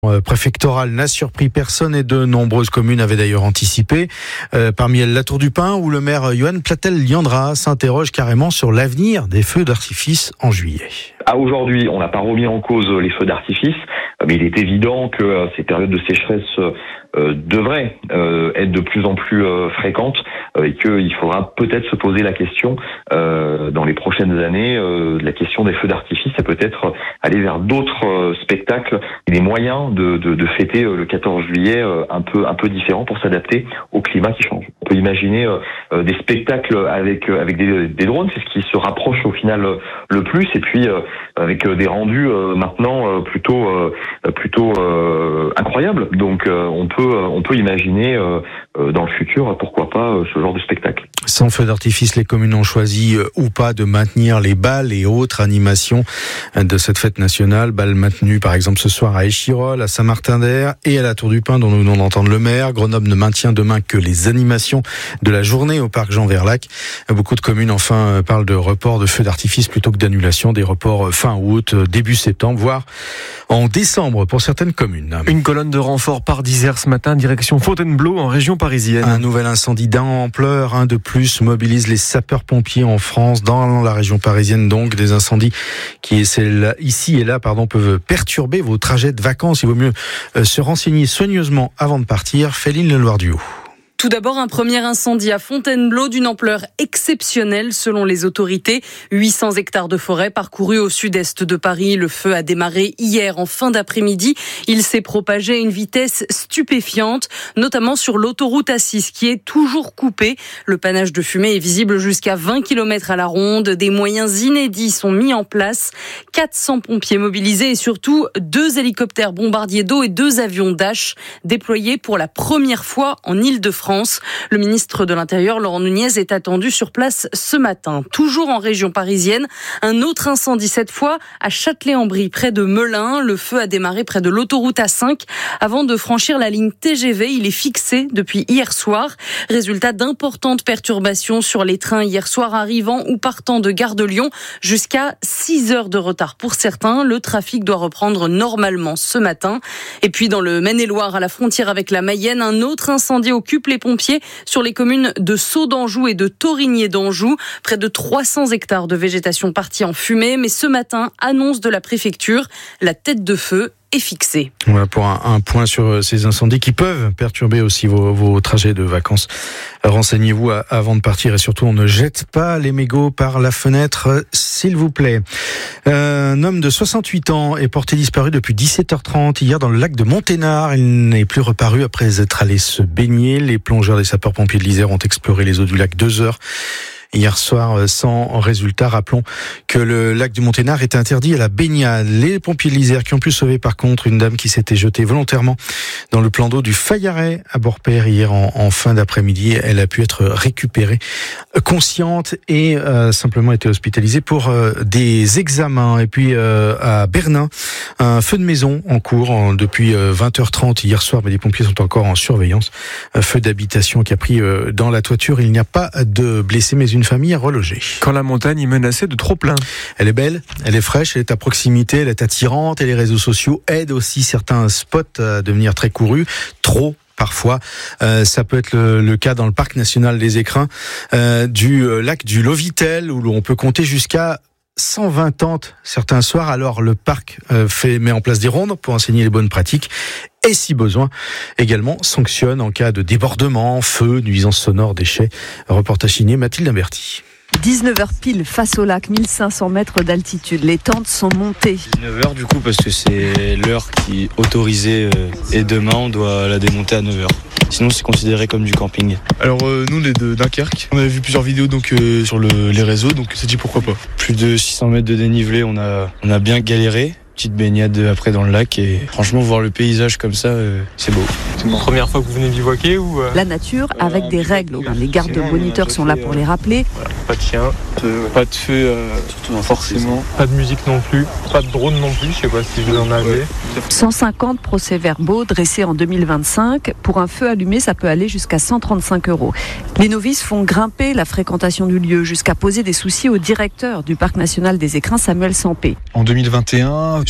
Préfectorale n'a surpris personne et de nombreuses communes avaient d'ailleurs anticipé. Parmi elles, la Tour du Pin, où le maire Johan Platel-Liandra s'interroge carrément sur l'avenir des feux d'artifice en juillet. À aujourd'hui, on n'a pas remis en cause les feux d'artifice, mais il est évident que ces périodes de sécheresse devraient être de plus en plus fréquentes et qu'il faudra peut-être se poser la question dans les prochaines années, la question des feux d'artifice et peut-être aller vers d'autres spectacles et des moyens de fêter le 14 juillet un peu différents pour s'adapter au climat qui change. On peut imaginer des spectacles avec des drones, c'est ce qui se rapproche au final le plus, et puis avec des rendus maintenant plutôt incroyables. Donc on peut imaginer dans le futur, pourquoi pas, ce genre de spectacle. Sans feu d'artifice, les communes ont choisi ou pas de maintenir les balles et autres animations de cette fête nationale. Balles maintenues par exemple ce soir à Échirolles, à Saint-Martin-d'Air et à la Tour du Pin dont nous venons d'entendre le maire. Grenoble ne maintient demain que les animations de la journée au parc Jean Verlac. Beaucoup de communes enfin parlent de report de feux d'artifice plutôt que d'annulation. Des reports fin août, début septembre, voire en décembre pour certaines communes. Une colonne de renfort part d'Isère ce matin, direction Fontainebleau en région parisienne. Un nouvel incendie d'ampleur, un de plus, mobilise les sapeurs-pompiers en France, dans la région parisienne donc. Des incendies qui, ici et là, peuvent perturber vos trajets de vacances. Il vaut mieux se renseigner soigneusement avant de partir. Féline Leloir-Duhaut. Tout d'abord, un premier incendie à Fontainebleau d'une ampleur exceptionnelle selon les autorités. 800 hectares de forêt parcourus au sud-est de Paris. Le feu a démarré hier en fin d'après-midi. Il s'est propagé à une vitesse stupéfiante, notamment sur l'autoroute A6 qui est toujours coupée. Le panache de fumée est visible jusqu'à 20 km à la ronde. Des moyens inédits sont mis en place. 400 pompiers mobilisés et surtout 2 hélicoptères bombardiers d'eau et 2 avions Dash déployés pour la première fois en Île-de-France. Le ministre de l'Intérieur, Laurent Nunez, est attendu sur place ce matin. Toujours en région parisienne, un autre incendie, cette fois à Châtelet-en-Brie, près de Melun. Le feu a démarré près de l'autoroute A5 avant de franchir la ligne TGV. Il est fixé depuis hier soir. Résultat d'importantes perturbations sur les trains hier soir arrivant ou partant de Gare de Lyon. Jusqu'à 6 heures de retard pour certains. Le trafic doit reprendre normalement ce matin. Et puis dans le Maine-et-Loire, à la frontière avec la Mayenne, un autre incendie occupe les pompiers sur les communes de Sceaux d'Anjou et de Thorigné d'Anjou. Près de 300 hectares de végétation partis en fumée. Mais ce matin, annonce de la préfecture, la tête de feu est fixée. Voilà pour un point sur ces incendies qui peuvent perturber aussi vos trajets de vacances. Renseignez-vous avant de partir et surtout on ne jette pas les mégots par la fenêtre, s'il vous plaît. Un homme de 68 ans est porté disparu depuis 17h30 hier dans le lac de Monténard. Il n'est plus reparu après être allé se baigner. Les plongeurs des sapeurs-pompiers de l'Isère ont exploré les eaux du lac 2 heures. Hier soir, sans résultat. Rappelons que le lac du Monténard est interdit à la baignade. Les pompiers de l'Isère qui ont pu sauver par contre une dame qui s'était jetée volontairement dans le plan d'eau du Fayaret à Borpère hier en fin d'après-midi. Elle a pu être récupérée consciente et simplement été hospitalisée pour des examens. Et puis à Bernin, un feu de maison en cours depuis 20h30 hier soir, mais les pompiers sont encore en surveillance. Un feu d'habitation qui a pris dans la toiture. Il n'y a pas de blessés, mais une famille relogée. Quand la montagne est menacée de trop plein. Elle est belle, elle est fraîche, elle est à proximité, elle est attirante et les réseaux sociaux aident aussi certains spots à devenir très courus. Trop parfois. Ça peut être le cas dans le parc national des Écrins, du lac du Lovitel, où l'on peut compter jusqu'à 120 tentes certains soirs. Alors le parc met en place des rondes pour enseigner les bonnes pratiques et si besoin également sanctionne en cas de débordement, feu, nuisances sonores, déchets. Reportage signé Mathilde Imberti. 19h pile face au lac, 1500 mètres d'altitude. Les tentes sont montées. 19h du coup parce que c'est l'heure qui est autorisée et demain on doit la démonter à 9h. Sinon c'est considéré comme du camping. Alors nous on est de Dunkerque. On avait vu plusieurs vidéos donc sur les réseaux, donc on s'est dit pourquoi pas. Plus de 600 mètres de dénivelé, on a bien galéré. Petite baignade après dans le lac et franchement voir le paysage comme ça, c'est beau. C'est la première fois que vous venez bivouaquer ou La nature avec des règles. Les gardes moniteurs sont là pour les rappeler. Voilà, pas de chien, pas de feu, surtout forcément. Pas de musique non plus, pas de drone non plus, je sais pas si vous en avez. 150 procès-verbaux dressés en 2025. Pour un feu allumé, ça peut aller jusqu'à 135 €. Les novices font grimper la fréquentation du lieu jusqu'à poser des soucis au directeur du parc national des Écrins, Samuel Sampé. En 2021,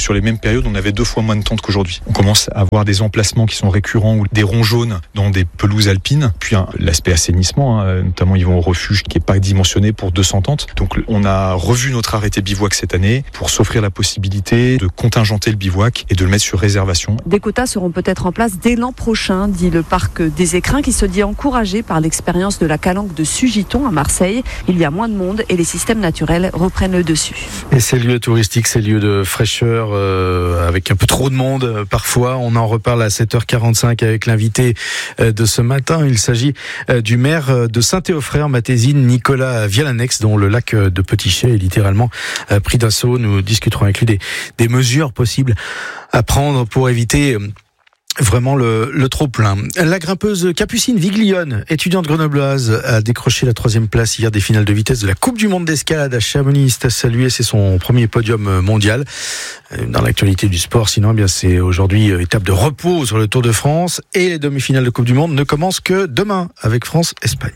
sur les mêmes périodes, on avait 2 fois moins de tentes qu'aujourd'hui. On commence à avoir des emplacements qui sont récurrents ou des ronds jaunes dans des pelouses alpines. Puis l'aspect assainissement, notamment ils vont au refuge qui n'est pas dimensionné pour 200 tentes. Donc on a revu notre arrêté bivouac cette année pour s'offrir la possibilité de contingenter le bivouac et de le mettre sur réservation. Des quotas seront peut-être en place dès l'an prochain, dit le parc des Écrins qui se dit encouragé par l'expérience de la calanque de Sugiton à Marseille. Il y a moins de monde et les systèmes naturels reprennent le dessus. Et ces lieux touristiques, ces lieux de fraîcheur avec un peu trop de monde parfois, on en reparle à 7h45 avec l'invité de ce matin. Il s'agit du maire de Saint-Théophraire-Matésine, Nicolas Vialanex, dont le lac de Petit-Chay est littéralement pris d'assaut. Nous discuterons avec lui des mesures possibles à prendre pour éviter vraiment le trop-plein. La grimpeuse Capucine Viglione, étudiante grenobloise, a décroché la 3e place hier des finales de vitesse de la Coupe du Monde d'escalade à Chamonix. C'est à saluer, c'est son premier podium mondial. Dans l'actualité du sport, sinon, c'est aujourd'hui étape de repos sur le Tour de France et les demi-finales de Coupe du Monde ne commencent que demain avec France-Espagne.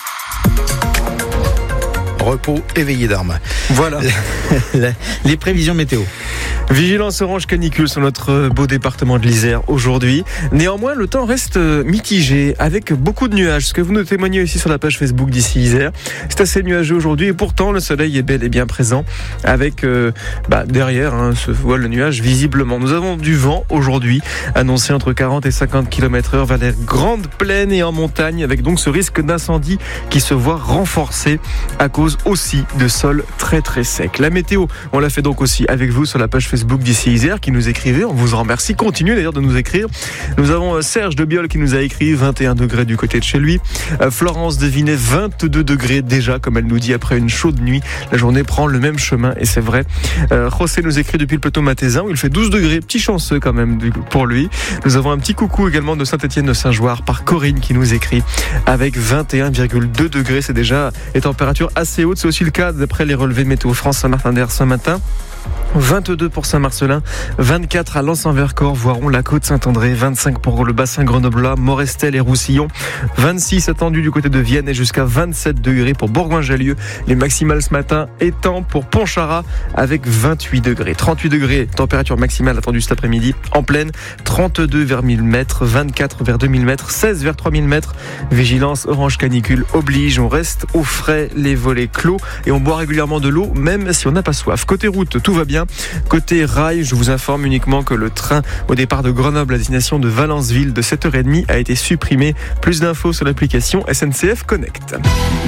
Repos éveillé d'armes. Voilà. Les prévisions météo. Vigilance orange canicule sur notre beau département de l'Isère aujourd'hui. Néanmoins, le temps reste mitigé avec beaucoup de nuages. Ce que vous nous témoignez ici sur la page Facebook d'ici Isère. C'est assez nuageux aujourd'hui et pourtant le soleil est bel et bien présent avec derrière ce voile de nuages visiblement. Nous avons du vent aujourd'hui annoncé entre 40 et 50 km/h vers les grandes plaines et en montagne avec donc ce risque d'incendie qui se voit renforcé à cause aussi de sol très très sec. La météo, on l'a fait donc aussi avec vous sur la page Facebook d'ici Isère qui nous écrivait, on vous en remercie, continuez d'ailleurs de nous écrire. Nous avons Serge de Biol qui nous a écrit 21 degrés du côté de chez lui. Florence de Vinet 22 degrés déjà, comme elle nous dit, après une chaude nuit. La journée prend le même chemin et c'est vrai. José nous écrit depuis le plateau Mathésin où il fait 12 degrés, petit chanceux quand même pour lui. Nous avons un petit coucou également de Saint-Étienne de Saint-Joire par Corinne qui nous écrit avec 21,2 degrés. C'est déjà des températures assez hautes. C'est aussi le cas d'après les relevés de Météo France Saint-Martin-d'Air ce matin. 22 pour Saint-Marcelin, 24 à Lens-en-Vercors, Voiron, la Côte Saint-André, 25 pour le bassin grenoblois, Morestel et Roussillon, 26 attendu du côté de Vienne et jusqu'à 27 degrés pour Bourgoin-Jallieu. Les maximales ce matin étant pour Pontcharrat avec 28 degrés. 38 degrés, température maximale attendue cet après-midi en plaine, 32 vers 1000 mètres, 24 vers 2000 mètres, 16 vers 3000 mètres. Vigilance orange canicule oblige, on reste au frais, les volets clos et on boit régulièrement de l'eau même si on n'a pas soif. Côté route, tout va bien. Côté rail, je vous informe uniquement que le train au départ de Grenoble à destination de Valenceville de 7h30 a été supprimé. Plus d'infos sur l'application SNCF Connect.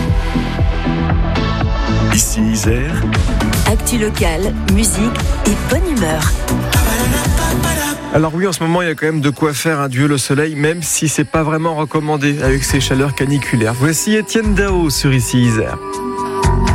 Ici Isère. Actu locale, musique et bonne humeur. Alors oui, en ce moment, il y a quand même de quoi faire un duel au soleil, même si c'est pas vraiment recommandé avec ces chaleurs caniculaires. Voici Étienne Dao sur Ici Isère.